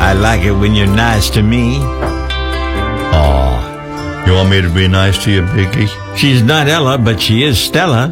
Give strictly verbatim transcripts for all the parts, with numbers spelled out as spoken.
I like it when you're nice to me. Aw. You want me to be nice to you, Biggie? She's not Ella, but she is Stella.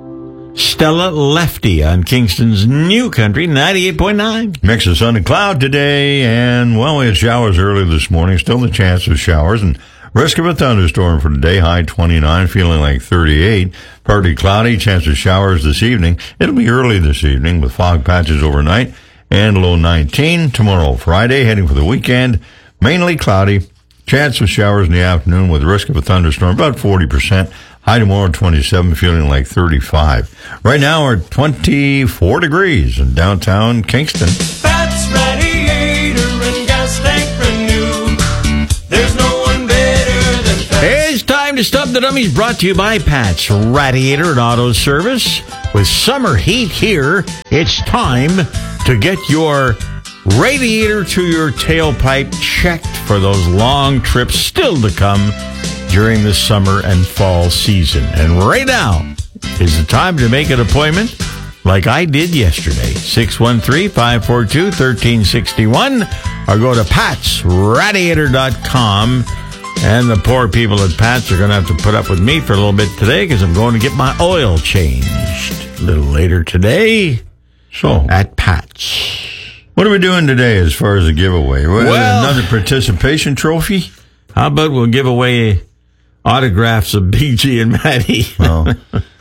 Stella Lefty on Kingston's New Country ninety-eight point nine. Mix of sun and cloud today, and, well, we had showers early this morning. Still the chance of showers, and risk of a thunderstorm for today. High twenty-nine, feeling like thirty-eight. Partly cloudy, chance of showers this evening. It'll be early this evening with fog patches overnight, and low nineteen. Tomorrow, Friday, heading for the weekend. Mainly cloudy, chance of showers in the afternoon with risk of a thunderstorm, about forty percent. High tomorrow, twenty-seven, feeling like thirty-five. Right now, we're twenty-four degrees in downtown Kingston. Pat's Radiator and Gas Tank Renew. There's no one better than Pat's. It's time to Stump the Dummies, brought to you by Pat's Radiator and Auto Service. With summer heat here, it's time to get your radiator to your tailpipe checked for those long trips still to come during the summer and fall season. And right now is the time to make an appointment like I did yesterday. six one three, five four two, one three six one or go to pats radiator dot com. And the poor people at Pat's are going to have to put up with me for a little bit today because I'm going to get my oil changed a little later today. So, At Pat's. what are we doing today as far as a giveaway? Well- Another participation trophy? How about we'll give away autographs of Big G and Maddie? Well,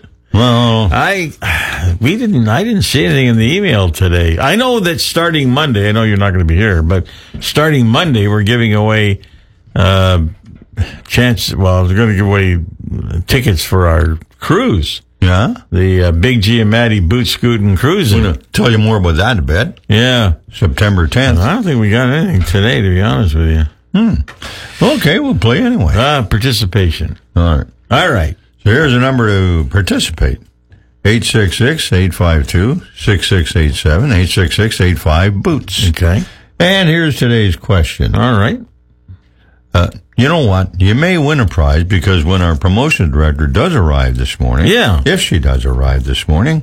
well, I we didn't I didn't see anything in the email today. I know that starting Monday, I know you're not going to be here, but starting Monday we're giving away uh chance well, we're going to give away tickets for our cruise. yeah? The uh, Big G and Maddie boot scooting cruise. I'm going to tell you more about that in a bit. Yeah. September tenth. I don't think we got anything today, to be honest with you. Okay, we'll play anyway. Ah, participation. All right. All right. So here's a number to participate. eight six six, eight five two, six six eight seven, eight six six, eight five, boots. Okay. And here's today's question. All right. Uh, you know what? You may win a prize because when our promotion director does arrive this morning, Yeah. if she does arrive this morning,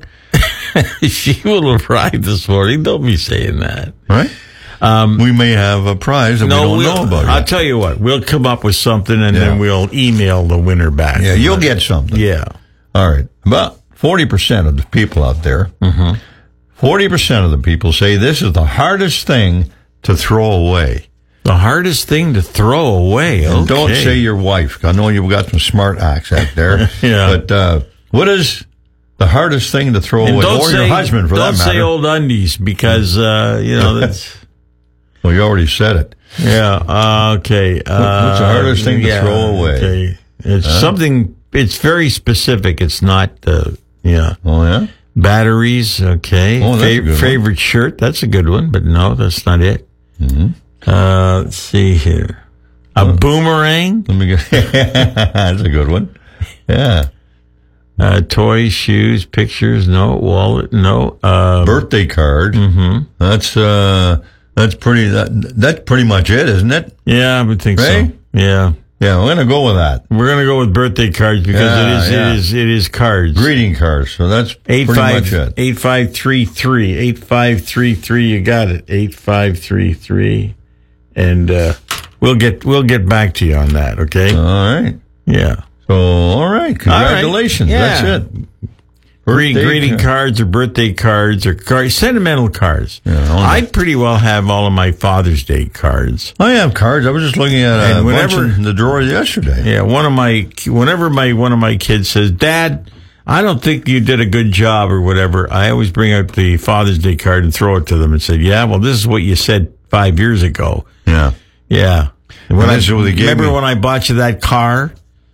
She will arrive this morning. Don't be saying that. right? Um, we may have a prize that we don't we'll, know about I'll yet. tell you what. We'll come up with something, and Yeah. then we'll email the winner back. Yeah, you'll get something. Yeah. All right. About forty percent of the people out there, Mm-hmm. forty percent of the people say this is the hardest thing to throw away. The hardest thing to throw away. And Okay. don't say your wife. I know you've got some smart acts out there. Yeah. But uh, what is the hardest thing to throw And away? don't Or say, your husband, for don't that matter. say old undies because, uh, you know, that's... Well, you already said it. Yeah, uh, okay. Uh, What's the hardest thing to yeah, throw away? Okay. It's something, it's very specific. It's not, uh, yeah. Oh, yeah? Batteries, okay. Oh, that's a good one. Favorite shirt, that's a good one, but no, that's not it. Mm-hmm. Uh, let's see here. A boomerang, Let me get. That's a good one. Yeah. uh, toys, shoes, pictures, no. Wallet, no. Uh, Birthday card. Mm-hmm. That's uh, that's pretty. That, that's pretty much it, isn't it? yeah, I would think Right? so. Yeah. Yeah, we're gonna go with that. We're going to go with birthday cards because Yeah, it is, yeah. it is, it is cards. Greeting cards. So that's Eight pretty five much it. eight five three three eight five three three. You got it. Eight five three three, and uh, we'll get we'll get back to you on that. Okay. All right. Yeah. So all right. Congratulations. Yeah. That's it. Gre- Birthday greeting card. cards or birthday cards or car- sentimental cards. Yeah, only- I pretty well have all of my Father's Day cards. I have cards. I was just looking at a And bunch whenever- in the drawer yesterday. Yeah. One of my whenever my one of my kids says, "Dad, I don't think you did a good job," or whatever, I always bring out the Father's Day card and throw it to them and say, "Yeah, well, this is what you said five years ago." Yeah. Yeah. And when And I, this is what they gave remember me. when I bought you that car?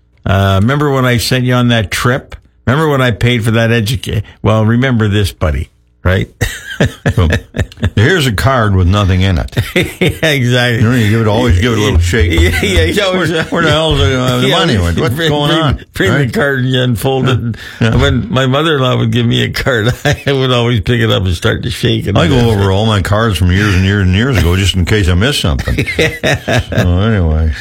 Uh, remember when I sent you on that trip? Remember when I paid for that education? Well, remember this, buddy, right? So, here's a card with nothing in it. Yeah, exactly. You know, you give it always give it a little shake. Yeah, yeah, you always- where, where the hell's the, uh, the Yeah, money went? What's bring- going bring- on? Bring Right? the card and you unfold it. And when my mother-in-law would give me a card, I would always pick it up and start to shake it. I go over all my cards from years and years and years ago just in case I miss something. So anyway,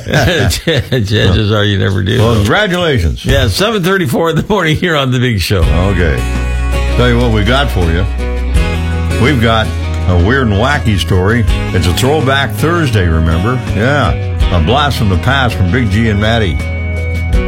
Chances are you never do. well, congratulations. Yeah, seven thirty-four in the morning here on The Big Show. Okay. Tell you what we got for you. We've got a weird and wacky story. It's a Throwback Thursday, remember? Yeah, a blast from the past from Big G and Maddie.